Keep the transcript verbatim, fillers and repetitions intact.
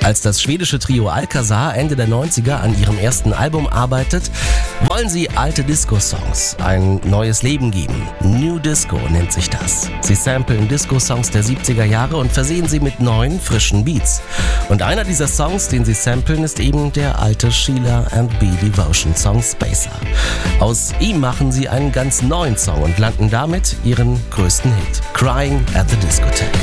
Als das schwedische Trio Alcazar Ende der neunziger an ihrem ersten Album arbeitet, wollen sie alte Disco-Songs ein neues Leben geben. New Disco nennt sich das. Sie samplen Disco-Songs der siebziger Jahre und versehen sie mit neuen, frischen Beats. Und einer dieser Songs, den sie samplen, ist eben der alte Sheila and B. Devotion Song Spacer. Aus ihm machen sie einen ganz neuen Song und landen damit ihren größten Hit, Crying at the Discotheque.